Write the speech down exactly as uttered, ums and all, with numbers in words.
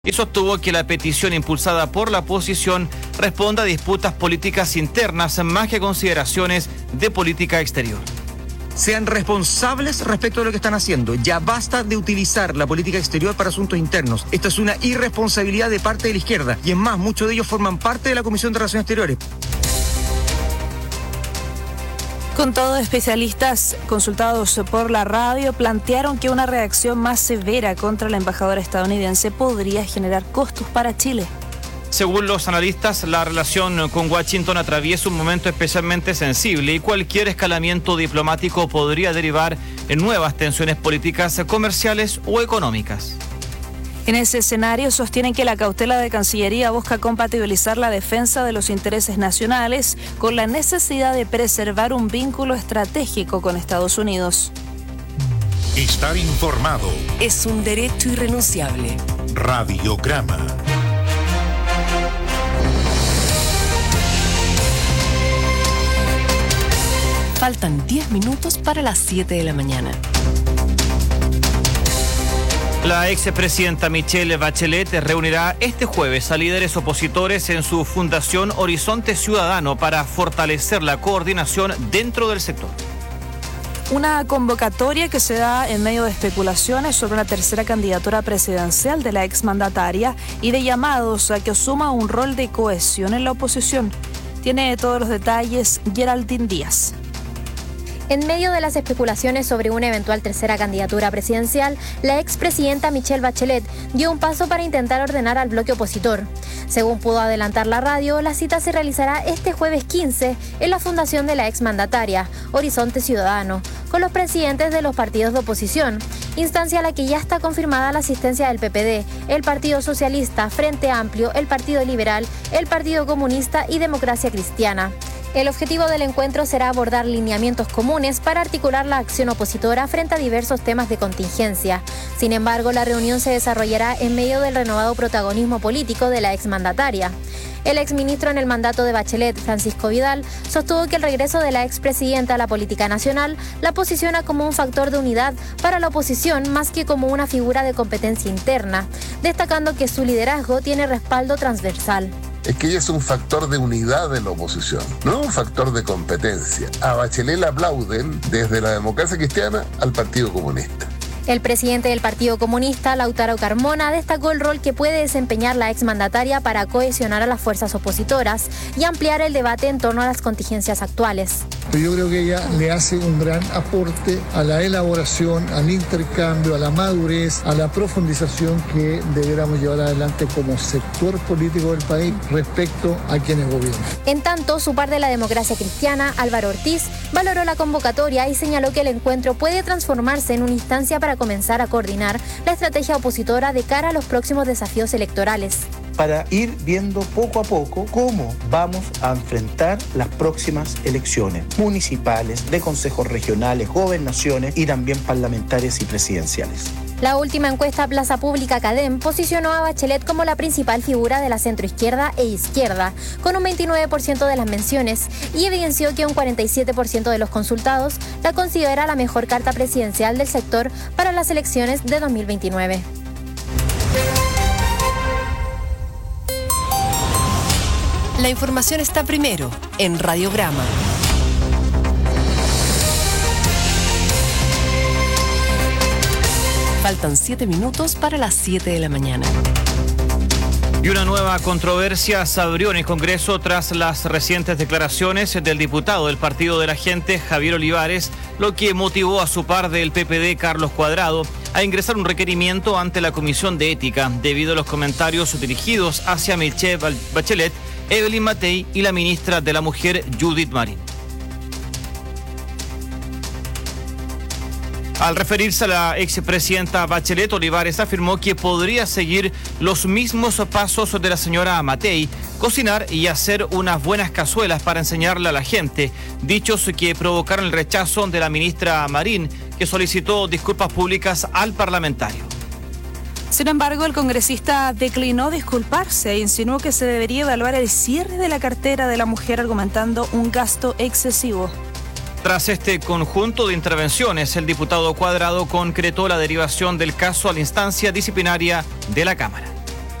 y sostuvo que la petición impulsada por la oposición responde a disputas políticas internas más que a consideraciones de política exterior. Sean responsables respecto de lo que están haciendo. Ya basta de utilizar la política exterior para asuntos internos. Esta es una irresponsabilidad de parte de la izquierda. Y es más, muchos de ellos forman parte de la Comisión de Relaciones Exteriores. Con todo, especialistas consultados por la radio plantearon que una reacción más severa contra la embajadora estadounidense podría generar costos para Chile. Según los analistas, la relación con Washington atraviesa un momento especialmente sensible y cualquier escalamiento diplomático podría derivar en nuevas tensiones políticas, comerciales o económicas. En ese escenario sostienen que la cautela de Cancillería busca compatibilizar la defensa de los intereses nacionales con la necesidad de preservar un vínculo estratégico con Estados Unidos. Estar informado es un derecho irrenunciable. Radiograma. Faltan diez minutos para las siete de la mañana. La expresidenta Michelle Bachelet reunirá este jueves a líderes opositores en su fundación Horizonte Ciudadano para fortalecer la coordinación dentro del sector. Una convocatoria que se da en medio de especulaciones sobre una tercera candidatura presidencial de la exmandataria y de llamados a que asuma un rol de cohesión en la oposición. Tiene todos los detalles Geraldine Díaz. En medio de las especulaciones sobre una eventual tercera candidatura presidencial, la expresidenta Michelle Bachelet dio un paso para intentar ordenar al bloque opositor. Según pudo adelantar la radio, la cita se realizará este jueves quince en la fundación de la exmandataria, Horizonte Ciudadano, con los presidentes de los partidos de oposición, instancia a la que ya está confirmada la asistencia del P P D, el Partido Socialista, Frente Amplio, el Partido Liberal, el Partido Comunista y Democracia Cristiana. El objetivo del encuentro será abordar lineamientos comunes para articular la acción opositora frente a diversos temas de contingencia. Sin embargo, la reunión se desarrollará en medio del renovado protagonismo político de la exmandataria. El exministro en el mandato de Bachelet, Francisco Vidal, sostuvo que el regreso de la expresidenta a la política nacional la posiciona como un factor de unidad para la oposición más que como una figura de competencia interna, destacando que su liderazgo tiene respaldo transversal. Es que ella es un factor de unidad de la oposición, no un factor de competencia. A Bachelet la aplauden desde la Democracia Cristiana al Partido Comunista. El presidente del Partido Comunista, Lautaro Carmona, destacó el rol que puede desempeñar la exmandataria para cohesionar a las fuerzas opositoras y ampliar el debate en torno a las contingencias actuales. Yo creo que ella le hace un gran aporte a la elaboración, al intercambio, a la madurez, a la profundización que deberíamos llevar adelante como sector político del país respecto a quienes gobiernan. En tanto, su par de la Democracia Cristiana, Álvaro Ortiz, valoró la convocatoria y señaló que el encuentro puede transformarse en una instancia para comenzar a coordinar la estrategia opositora de cara a los próximos desafíos electorales. Para ir viendo poco a poco cómo vamos a enfrentar las próximas elecciones municipales, de consejos regionales, gobernaciones y también parlamentarias y presidenciales. La última encuesta Plaza Pública Cadem posicionó a Bachelet como la principal figura de la centroizquierda e izquierda, con un veintinueve por ciento de las menciones, y evidenció que un cuarenta y siete por ciento de los consultados la considera la mejor carta presidencial del sector para las elecciones de dos mil veintinueve. La información está primero en Radiograma. Faltan siete minutos para las siete de la mañana. Y una nueva controversia se abrió en el Congreso tras las recientes declaraciones del diputado del Partido de la Gente, Javier Olivares, lo que motivó a su par del P P D, Carlos Cuadrado, a ingresar un requerimiento ante la Comisión de Ética debido a los comentarios dirigidos hacia Michelle Bachelet, Evelyn Matei y la ministra de la Mujer, Judith Marín. Al referirse a la expresidenta Bachelet, Olivares afirmó que podría seguir los mismos pasos de la señora Matei, cocinar y hacer unas buenas cazuelas para enseñarle a la gente, dichos que provocaron el rechazo de la ministra Marín, que solicitó disculpas públicas al parlamentario. Sin embargo, el congresista declinó disculparse e insinuó que se debería evaluar el cierre de la cartera de la mujer, argumentando un gasto excesivo. Tras este conjunto de intervenciones, el diputado Cuadrado concretó la derivación del caso a la instancia disciplinaria de la Cámara.